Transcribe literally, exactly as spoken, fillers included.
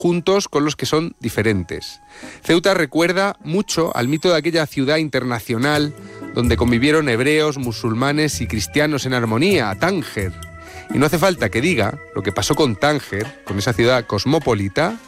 juntos con los que son diferentes. Ceuta recuerda mucho al mito de aquella ciudad internacional donde convivieron hebreos, musulmanes y cristianos en armonía, Tánger. Y no hace falta que diga lo que pasó con Tánger, con esa ciudad cosmopolita,